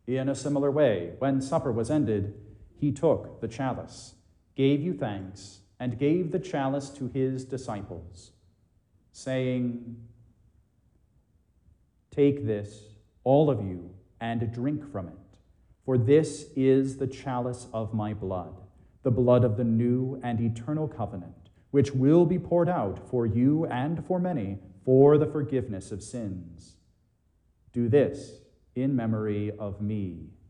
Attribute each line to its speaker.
Speaker 1: In a similar way, when supper was ended, he took the chalice, gave you thanks, and gave the chalice to his disciples, saying, "Take this, all of you, and drink from it, for this is the chalice of my blood, the blood of the new and eternal covenant, which will be poured out for you and for many for the forgiveness of sins. Do this in memory of me."